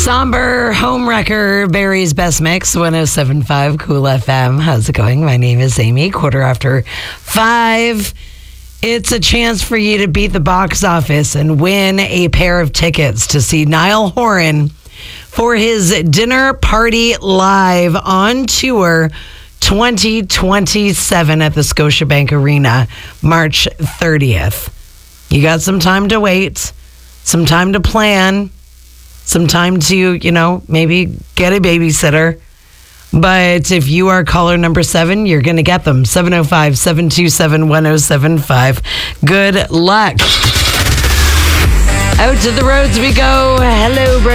Somber Homewrecker, Barry's Best Mix, 107.5 Cool FM. How's it going? My name is Amy, 5:15. It's a chance for you to beat the box office and win a pair of tickets to see Niall Horan for his Dinner Party Live on Tour 2027 at the Scotiabank Arena, March 30th. You got some time to wait, some time to plan, some time to, maybe get a babysitter. But if you are caller number 7, you're going to get them. 705-727-1075. Good luck. Out to the roads we go. Hello,